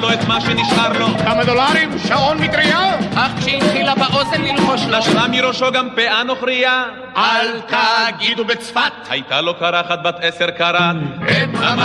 לו את מה שנשאר לו. כמה דולרים? שעון מטריה? אך כשהתחילה באוזן ללחוש לו, נשרה מראשו גם פאה נוכריה. אל תגידו בצפת. הייתה לו קרחת בת 10 קראט.